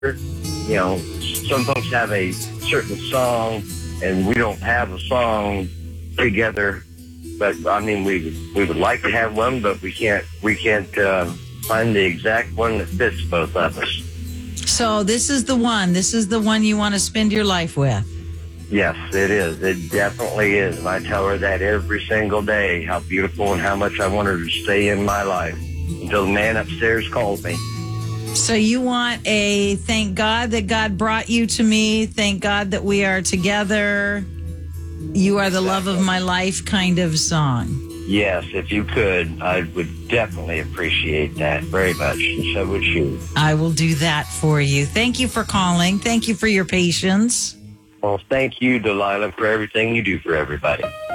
You know, some folks have a certain song, and we don't have a song together. But I mean, we would like to have one, but we can't find the exact one that fits both of us. So this is the one. This is the one you want to spend your life with. Yes, it is. It definitely is. And I tell her that every single day, how beautiful and how much I want her to stay in my life until the man upstairs calls me. So you want a thank God that God brought you to me. Thank God that we are together. You are the love of my life kind of song. Yes, if you could, I would definitely appreciate that very much. And so would you. I will do that for you. Thank you for calling. Thank you for your patience. Well, thank you, Delilah, for everything you do for everybody.